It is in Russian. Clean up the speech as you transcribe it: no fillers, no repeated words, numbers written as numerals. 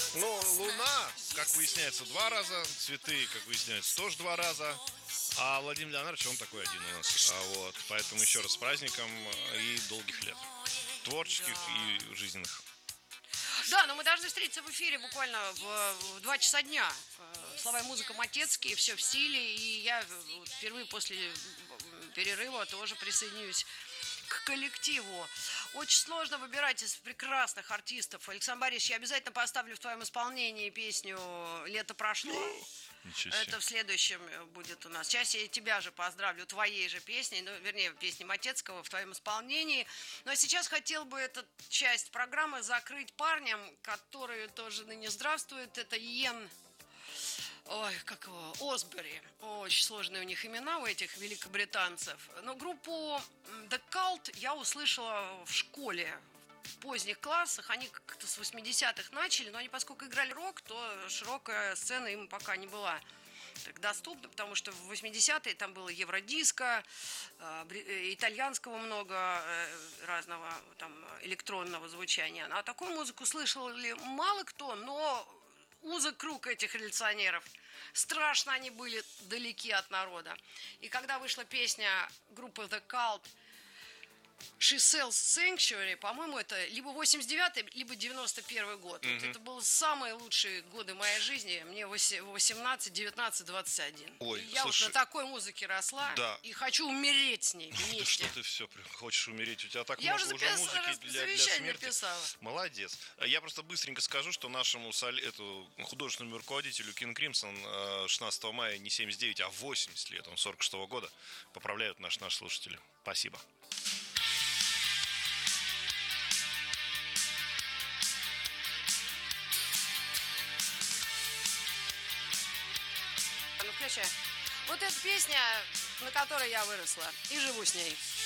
Ну, Луна, как выясняется, 2 раза. Цветы, как выясняется, тоже 2 раза. А Владимир Леонардович, он такой один у нас. Вот. Поэтому еще раз с праздником и долгих лет. Творческих и жизненных. Да, но мы должны встретиться в эфире буквально в 2 часа дня. Слова и музыка Матецкий, все в стиле. И я впервые после перерыва тоже присоединюсь к коллективу. Очень сложно выбирать из прекрасных артистов. Александр Борисович, я обязательно поставлю в твоем исполнении песню «Лето прошло». Ничего себе. Это в следующем будет у нас. Сейчас я тебя же поздравлю твоей же песней, ну, вернее, песней Матецкого в твоем исполнении. Но сейчас хотел бы эту часть программы закрыть парнем, который тоже ныне здравствует. Это Иен... Ой, как его? Осбери. Очень сложные у них имена, у этих великобританцев. Но группу The Cult я услышала в школе. В поздних классах. Они как-то с 80-х начали, но они, поскольку играли рок, то широкая сцена им пока не была так доступна, потому что в 80-е там было евродиско, итальянского много, разного там электронного звучания. А такую музыку слышали мало кто, но узок круг этих революционеров. Страшно они были далеки от народа. И когда вышла песня группы The Cult She Sells Sanctuary, по-моему, это либо 89-й, либо 91-й год. Вот это были самые лучшие годы моей жизни. Мне 18, 19, 21. Ой, я слушай, вот на такой музыке росла, да. И хочу умереть с ней Да вместе. что ты все хочешь умереть? У тебя так Я много уже музыки для завещание смерти. написала. Молодец. Я просто быстренько скажу, что нашему художественному руководителю King Crimson 16 мая не 79, а 80 лет. Он 46-го года. Поправляют наши слушатели. Спасибо. Ну, включай. Вот эта песня, на которой я выросла и живу с ней.